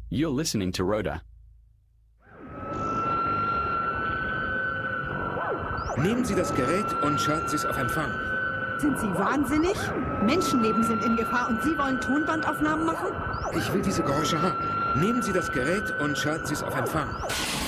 You're listening to Rhoda. Nehmen Sie das Gerät und schalten Sie es auf Empfang. Sind Sie wahnsinnig? Menschenleben sind in Gefahr und Sie wollen Tonbandaufnahmen machen? Ich will diese Geräusche haben. Nehmen Sie das Gerät und schalten Sie es auf Empfang.